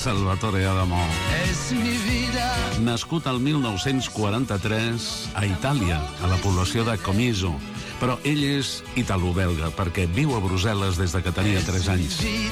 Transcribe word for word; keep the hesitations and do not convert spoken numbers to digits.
Salvatore Adamo. Es mi vida. Nascut al mil nou-cents quaranta-tres a Itàlia, a la població de Comiso. Però ell és italo-belga perquè viu a Brussel·les des de que tenia tres anys.